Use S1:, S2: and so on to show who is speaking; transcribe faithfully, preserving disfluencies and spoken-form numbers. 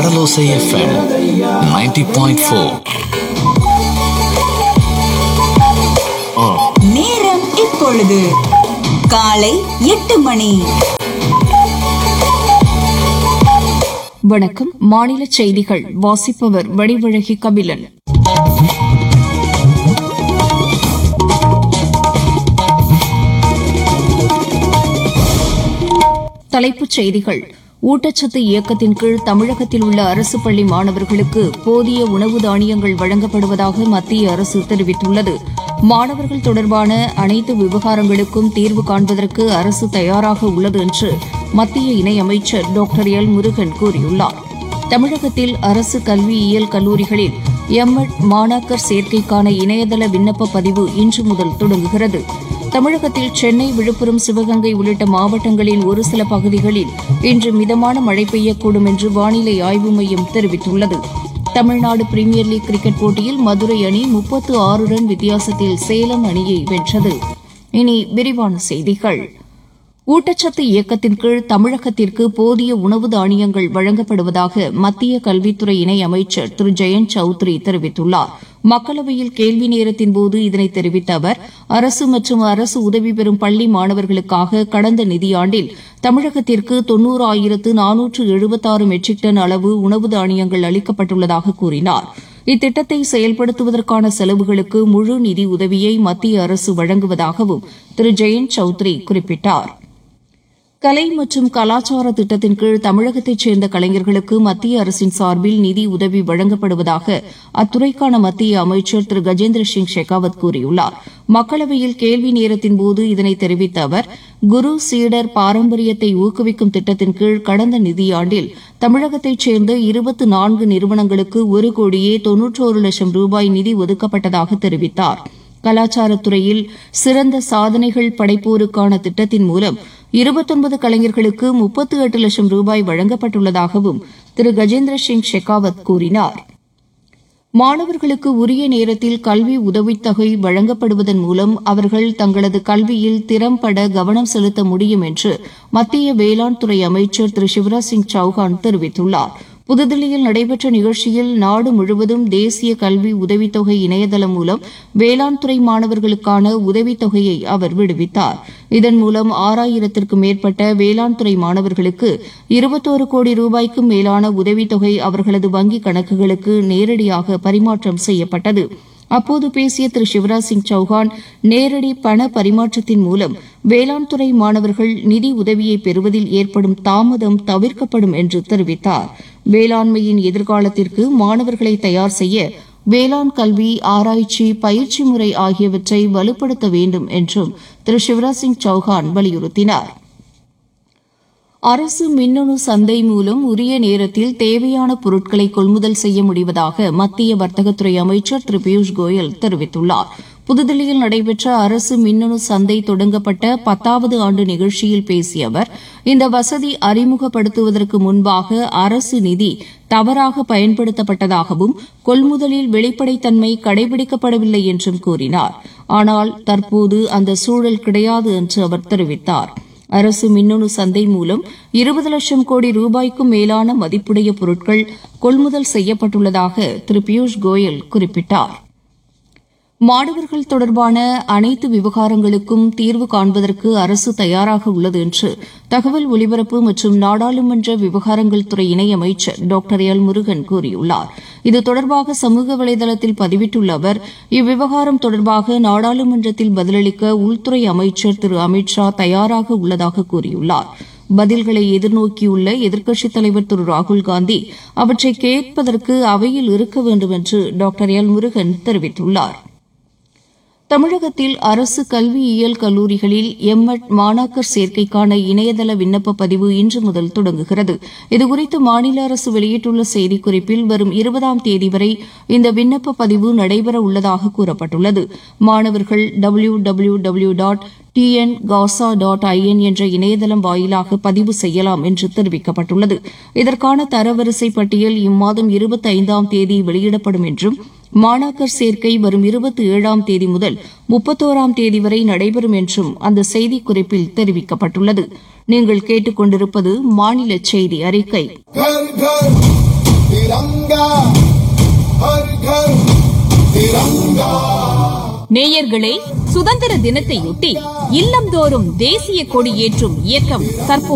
S1: கடலோசை FM ninety point four.
S2: நேரம் இப்பொழுது காலை எட்டு மணி.
S3: வணக்கம். மாநில செய்திகள் வாசிப்பவர் வடிவழகி கபிலன். தலைப்புச் செய்திகள். ஊட்டச்சத்து இயக்கத்தின் கீழ் தமிழகத்தில் உள்ள அரசு பள்ளி மாணவர்களுக்கு போதிய உணவு தானியங்கள் வழங்கப்படுவதாக மத்திய அரசு தெரிவித்துள்ளது. மாணவர்கள் தொடர்பான அனைத்து விவகாரங்களுக்கும் தீர்வு காண்பதற்கு அரசு தயாராக உள்ளது என்று மத்திய இணையமைச்சர் டாக்டர் எல் முருகன் கூறியுள்ளார். தமிழகத்தில் அரசு கல்வியியல் கல்லூரிகளில் எம்எட் மாணாக்கர் சேர்க்கைக்கான இணையதள விண்ணப்ப பதிவு இன்று முதல் தொடங்குகிறது. தமிழகத்தில் சென்னை, விழுப்புரம், சிவகங்கை உள்ளிட்ட மாவட்டங்களின் ஒரு சில பகுதிகளில் இன்று மிதமான மழை பெய்யக்கூடும் என்று வானிலை ஆய்வு மையம் தெரிவித்துள்ளது. தமிழ்நாடு பிரீமியர் லீக் கிரிக்கெட் போட்டியில் மதுரை அணி முப்பத்து ஆறு ரன் வித்தியாசத்தில் சேலம் அணியை வென்றது. இனி விரிவான செய்திகள். ஊட்டச்சத்து இயக்கத்தின் கீழ் தமிழகத்திற்கு போதிய உணவு தானியங்கள் வழங்கப்படுவதாக மத்திய கல்வித்துறை இணையமைச்சர் திரு ஜெயந்த் சௌத்ரி தெரிவித்துள்ளார். மக்களவையில் கேள்வி நேரத்தின்போது இதனை தெரிவித்த அவர், அரசு மற்றும் அரசு உதவி பெறும் பள்ளி மாணவர்களுக்காக கடந்த நிதியாண்டில் தமிழகத்திற்கு தொன்னூறாயிரத்து நானூற்று எழுபத்தாறு மெட்ரிக் டன் அளவு உணவு தானியங்கள் அளிக்கப்பட்டுள்ளதாக கூறினார். இத்திட்டத்தை செயல்படுத்துவதற்கான செலவுகளுக்கு முழு நிதி உதவியை மத்திய அரசு வழங்குவதாகவும் திரு ஜெயந்த் சௌத்ரி குறிப்பிட்டார். கலை மற்றும் கலாச்சார திட்டத்தின் கீழ் தமிழகத்தைச் சேர்ந்த கலைஞர்களுக்கு மத்திய அரசின் சார்பில் நிதி உதவி வழங்கப்படுவதாக அத்துறைக்கான மத்திய அமைச்சர் திரு கஜேந்திர சிங் ஷெகாவத் கூறியுள்ளார். மக்களவையில் கேள்வி நேரத்தின்போது இதனை தெரிவித்த அவர், குரு சீடர் பாரம்பரியத்தை ஊக்குவிக்கும் திட்டத்தின் கீழ் கடந்த நிதியாண்டில் தமிழகத்தைச் சேர்ந்த இருபத்து நான்கு நிறுவனங்களுக்கு ஒரு கோடியே தொன்னூற்றோரு லட்சம் ரூபாய் நிதி ஒதுக்கப்பட்டதாக தெரிவித்தார். கலாச்சாரத்துறையில் சிறந்த சாதனைகள் படைப்போருக்கான திட்டத்தின் மூலம் இருபத்தொன்பது கலைஞர்களுக்கு முப்பத்து எட்டு லட்சம் ரூபாய் வழங்கப்பட்டுள்ளதாகவும் திரு கஜேந்திர சிங் ஷெகாவத் கூறினார். மாணவர்களுக்கு உரிய நேரத்தில் கல்வி உதவித்தொகை வழங்கப்படுவதன் மூலம் அவர்கள் தங்களது கல்வியில் திறம்பட கவனம் செலுத்த முடியும் என்று மத்திய வேளாண் துறை அமைச்சர் திரு சிவராஜ் சிங் சௌஹான் தெரிவித்துள்ளார். புதுதில்லியில் நடைபெற்ற நிகழ்ச்சியில் நாடு முழுவதும் தேசிய கல்வி உதவித்தொகை இணையதளம் மூலம் வேளாண் துறை மாணவர்களுக்கான உதவித்தொகையை அவர் விடுவித்தார். இதன் மூலம் ஆறாயிரத்திற்கும் மேற்பட்ட வேளாண் துறை மாணவர்களுக்கு இருபத்தோரு கோடி ரூபாய்க்கும் மேலான உதவித்தொகை அவர்களது வங்கிக் கணக்குகளுக்கு நேரடியாக பரிமாற்றம் செய்யப்பட்டது. அப்போது பேசிய திரு சிவராஜ் சிங் சௌஹான், நேரடி பண பரிமாற்றத்தின் மூலம் வேளாண் துறை மாணவர்கள் நிதி உதவியை பெறுவதில் ஏற்படும் தாமதம் தவிர்க்கப்படும் என்று தெரிவித்தார். வேளாண்மையின் எதிர்காலத்திற்கு மாணவர்களை தயார் செய்ய வேளாண் கல்வி, ஆராய்ச்சி, பயிற்சி முறை ஆகியவற்றை வலுப்படுத்த வேண்டும் என்றும் திரு சிவராஜ் சிங் சௌஹான் வலியுறுத்தினார். அரசு மின்னணு சந்தை மூலம் உரிய நேரத்தில் தேவையான பொருட்களை கொள்முதல் செய்ய முடிவதாக மத்திய வர்த்தகத்துறை அமைச்சர் திரு பியூஷ் கோயல் தெரிவித்துள்ளார். புதுதில்லியில் நடைபெற்ற அரசு மின்னணு சந்தை தொடங்கப்பட்ட பத்தாவது ஆண்டு நிகழ்ச்சியில் பேசிய அவர், இந்த வசதி அறிமுகப்படுத்துவதற்கு முன்பாக அரசு நிதி தவறாக பயன்படுத்தப்பட்டதாகவும் கொள்முதலில் வெளிப்படைத்தன்மை கடைபிடிக்கப்படவில்லை என்றும் கூறினார். ஆனால் தற்போது அந்த சூழல் கிடையாது என்று அவர் தெரிவித்தார். அரசு மின்னணு சந்தை மூலம் இருபது லட்சம் கோடி ரூபாய்க்கும் மேலான மதிப்புடைய பொருட்கள் கொள்முதல் செய்யப்பட்டுள்ளதாக திரு பியூஷ் கோயல் குறிப்பிட்டார். மாணவர்கள் தொடர்பான அனைத்து விவகாரங்களுக்கும் தீர்வு காண்பதற்கு அரசு தயாராக உள்ளது என்று தகவல் ஒலிபரப்பு மற்றும் நாடாளுமன்ற விவகாரங்கள் துறை இணையமைச்சர் டாக்டர் எல் முருகன் கூறியுள்ளார். இது தொடர்பாக சமூக வலைதளத்தில் பதிவிட்டுள்ள அவர், இவ்விவகாரம் தொடர்பாக நாடாளுமன்றத்தில் பதிலளிக்க உள்துறை அமைச்சர் திரு அமித் ஷா தயாராக உள்ளதாக கூறியுள்ளார். பதில்களை எதிர்நோக்கியுள்ள எதிர்க்கட்சித் தலைவர் திரு ராகுல்காந்தி அவற்றை கேட்பதற்கு அவையில் இருக்க வேண்டும் என்று டாக்டர் எல் முருகன் தெரிவித்துள்ளார். தமிழகத்தில் அரசு கல்வியியல் கல்லூரிகளில் எம்எட் மாணாக்கர் சேர்க்கைக்கான இணையதள விண்ணப்ப பதிவு இன்று முதல் தொடங்குகிறது. இதுகுறித்து மாநில அரசு வெளியிட்டுள்ள செய்திக்குறிப்பில் வரும் இருபதாம் தேதி வரை இந்த விண்ணப்ப பதிவு நடைபெற உள்ளதாக கூறப்பட்டுள்ளது. மாணவர்கள் W W W dot T N Gaza dot I என் என்ற இணையதளம் வாயிலாக பதிவு செய்யலாம் என்று தெரிவிக்கப்பட்டுள்ளது. இதற்கான தரவரிசை பட்டியல் இம்மாதம் இருபத்தைந்தாம் தேதி வெளியிடப்படும் என்றும் மாணாக்கர் சேர்க்கை வரும் இருபத்தி ஏழாம் தேதி முதல் முப்பத்தோராம் தேதி வரை நடைபெறும் என்றும் அந்த செய்திக்குறிப்பில் தெரிவிக்கப்பட்டுள்ளது. நீங்கள் கேட்டுக் கொண்டிருப்பது மாநில செய்தி அறிக்கை.
S4: तिरंगा हर घर तिरंगा।
S3: நேயர்களே, சுதந்திர தினத்தையொட்டி இல்லந்தோறும் தேசிய கொடி ஏற்றும் இயக்கம் தற்போது